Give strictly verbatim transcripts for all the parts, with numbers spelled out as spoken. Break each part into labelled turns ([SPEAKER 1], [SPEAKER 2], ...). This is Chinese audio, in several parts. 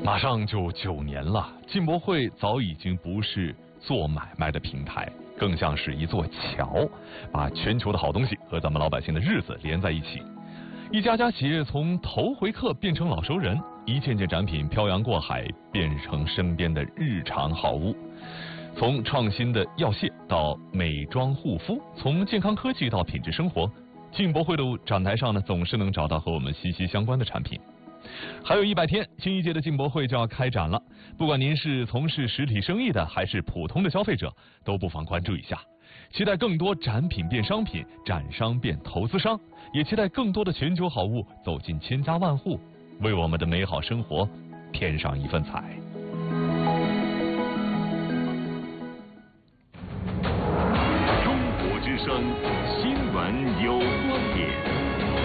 [SPEAKER 1] 马上就九年了，进博会早已经不是做买卖的平台，更像是一座桥，把全球的好东西和咱们老百姓的日子连在一起。一家家企业从头回客变成老熟人，一件件展品漂洋过海，变成身边的日常好物。从创新的药械到美妆护肤，从健康科技到品质生活，进博会的展台上呢，总是能找到和我们息息相关的产品。还有一百天，新一届的进博会就要开展了。不管您是从事实体生意的，还是普通的消费者，都不妨关注一下。期待更多展品变商品，展商变投资商，也期待更多的全球好物走进千家万户，为我们的美好生活添上一份彩。
[SPEAKER 2] 中国之声新闻有观点。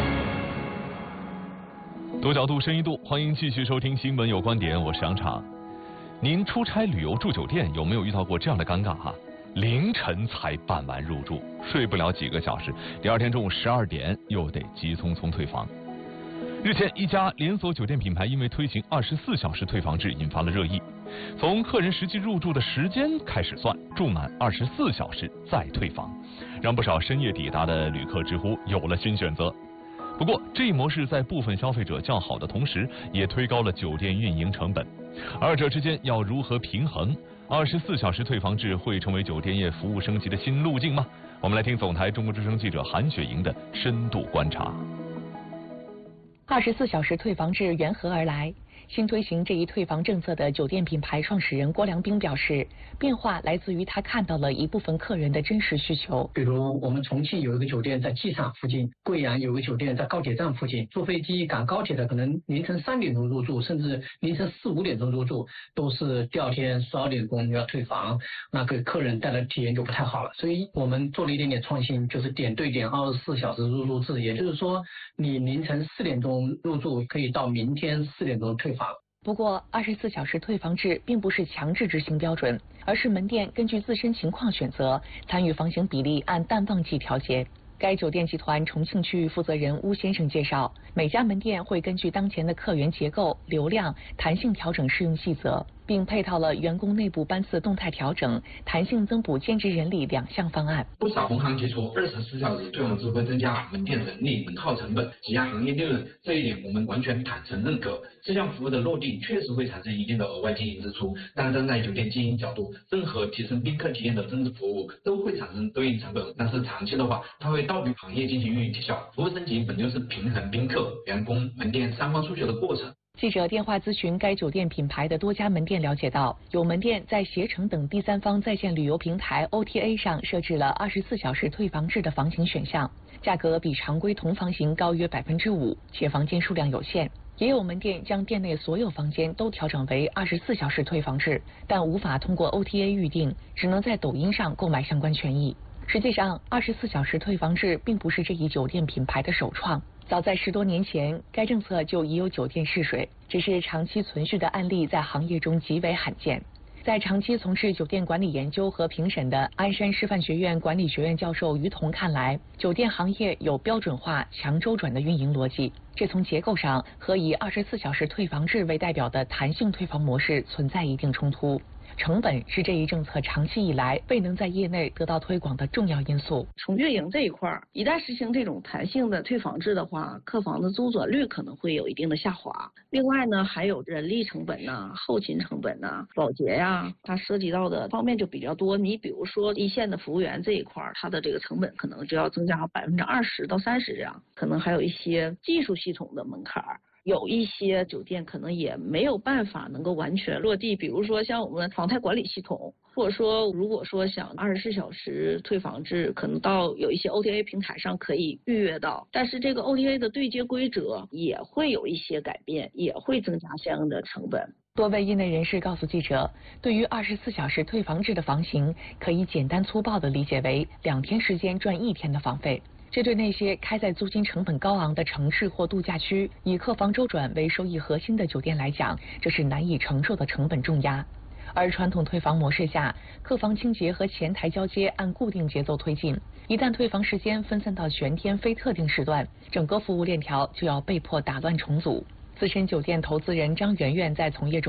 [SPEAKER 1] 多角度、深一度，欢迎继续收听新闻有观点，我是杨畅。您出差旅游住酒店有没有遇到过这样的尴尬哈？凌晨才办完入住，睡不了几个小时，第二天中午十二点又得急匆匆退房。日前，一家连锁酒店品牌因为推行二十四小时退房制引发了热议，从客人实际入住的时间开始算，住满二十四小时再退房，让不少深夜抵达的旅客直呼有了新选择。不过，这一模式在部分消费者叫好的同时，也推高了酒店运营成本。二者之间要如何平衡？二十四小时退房制会成为酒店业服务升级的新路径吗？我们来听总台中国之声记者韩雪莹的深度观察。
[SPEAKER 3] 二十四小时退房制缘何而来？新推行这一退房政策的酒店品牌创始人郭良斌表示，变化来自于他看到了一部分客人的真实需求。
[SPEAKER 4] 比如我们重庆有一个酒店在机场附近，贵阳有个酒店在高铁站附近，坐飞机赶高铁的可能凌晨三点钟入住，甚至凌晨四五点钟入住，都是第二天十二点钟要退房，那给客人带来的体验就不太好了。所以我们做了一点点创新，就是点对点二十四小时入住制，也就是说你凌晨四点钟入住，可以到明天四点钟退房。
[SPEAKER 3] 不过，二十四小时退房制并不是强制执行标准，而是门店根据自身情况选择，参与房型比例按淡旺季调节。该酒店集团重庆区域负责人邬先生介绍，每家门店会根据当前的客源结构、流量，弹性调整适用细则，并配套了员工内部班次动态调整、弹性增补兼职人力两项方案。
[SPEAKER 5] 不少同行解说，二十四小时退房制会增加门店人力、门号成本，挤压行业利润，这一点我们完全坦诚认可。这项服务的落地确实会产生一定的额外经营支出，但站在酒店经营角度，任何提升宾客体验的增值服务都会产生对应成本，但是长期的话，它会倒逼行业进行运营提效。服务升级本就是平衡宾客、员工、门店三方诉求的过程。
[SPEAKER 3] 记者电话咨询该酒店品牌的多家门店，了解到，有门店在携程等第三方在线旅游平台 O T A 上设置了二十四小时退房制的房型选项，价格比常规同房型高约百分之五，且房间数量有限。也有门店将店内所有房间都调整为二十四小时退房制，但无法通过 O T A 预订，只能在抖音上购买相关权益。实际上，二十四小时退房制并不是这一酒店品牌的首创。早在十多年前，该政策就已有酒店试水，只是长期存续的案例在行业中极为罕见。在长期从事酒店管理研究和评审的鞍山师范学院管理学院教授于彤看来，酒店行业有标准化、强周转的运营逻辑，这从结构上和以二十四小时退房制为代表的弹性退房模式存在一定冲突。成本是这一政策长期以来未能在业内得到推广的重要因素。
[SPEAKER 6] 从运营这一块，一旦实行这种弹性的退房制的话，客房的周转率可能会有一定的下滑。另外呢，还有人力成本呐、啊、后勤成本呐、啊、保洁呀、啊，它涉及到的方面就比较多。你比如说一线的服务员这一块，它的这个成本可能就要增加百分之二十到三十这样，可能还有一些技术系统的门槛。有一些酒店可能也没有办法能够完全落地，比如说像我们房贷管理系统，或者说如果说想二十四小时退房制，可能到有一些 O T A 平台上可以预约到，但是这个 O T A 的对接规则也会有一些改变，也会增加相应的成本。
[SPEAKER 3] 多位业内人士告诉记者，对于二十四小时退房制的房型，可以简单粗暴地理解为两天时间赚一天的房费。这对那些开在租金成本高昂的城市或度假区，以客房周转为收益核心的酒店来讲，这是难以承受的成本重压。而传统退房模式下，客房清洁和前台交接按固定节奏推进，一旦退房时间分散到全天非特定时段，整个服务链条就要被迫打乱重组。资深酒店投资人张媛媛在从业中